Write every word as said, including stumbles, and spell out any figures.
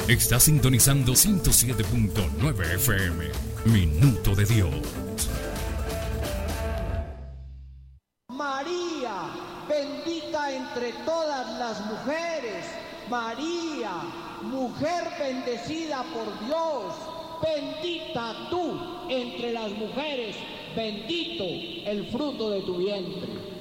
Está sintonizando ciento siete punto nueve F M. Minuto de Dios. María, bendita entre todas las mujeres. María, mujer bendecida por Dios. Bendita tú entre las mujeres. Bendito el fruto de tu vientre.